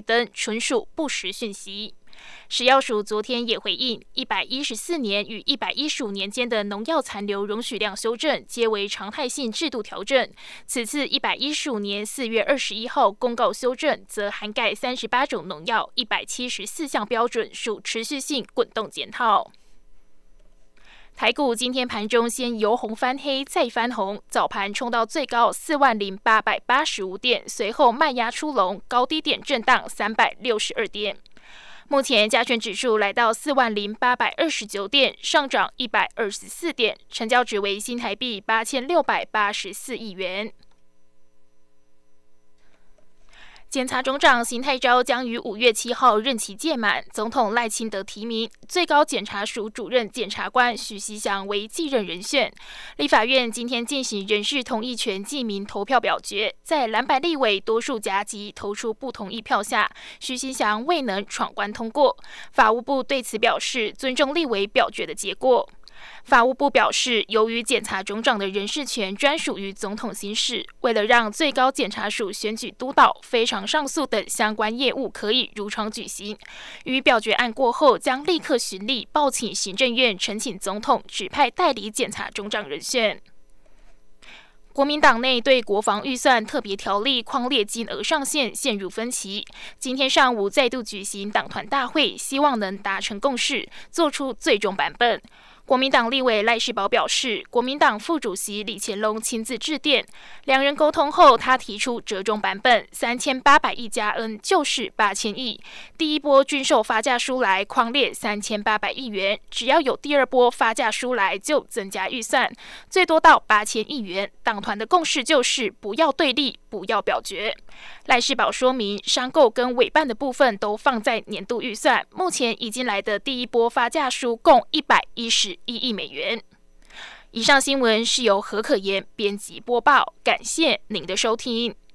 灯，纯属不实讯息。食药署昨天也回应，114年与115年间的农药残留容许量修正皆为常态性制度调整。此次115年4月21号公告修正，则涵盖38种农药、174项标准，属持续性滚动检讨。台股今天盘中先由红翻黑，再翻红，早盘冲到最高40885点，随后卖压出笼，高低点震荡362点。目前加权指数来到40829点，上涨124点，成交值为新台币8684亿元。检察总长邢泰钊将于5月7号任期届满，总统赖清德提名，最高检察署主任检察官许习祥为继任人选。立法院今天进行人事同意权记名投票表决，在蓝白立委多数夹击投出不同意票下，许习祥未能闯关通过。法务部对此表示尊重立委表决的结果。法务部表示，由于检察总长的人事权专属于总统行使，为了让最高检察署选举督导、非常上诉等相关业务可以如常举行，于表决案过后将立刻循例报请行政院呈请总统指派代理检察总长人选。国民党内对国防预算特别条例匡列金额上限陷入分歧，今天上午再度举行党团大会，希望能达成共识，做出最终版本。国民党立委赖士葆表示，国民党副主席李乾龙亲自致电，两人沟通后，他提出折中版本，3800亿加 N 就是8000亿。第一波军售发价书来匡列3800亿元，只要有第二波发价书来就增加预算，最多到8000亿元。党团的共识就是不要对立，不要表决。赖士葆说明，商购跟委办的部分都放在年度预算，目前已经来的第一波发价书共111亿美元。以上新闻是由何可言编辑播报，感谢您的收听。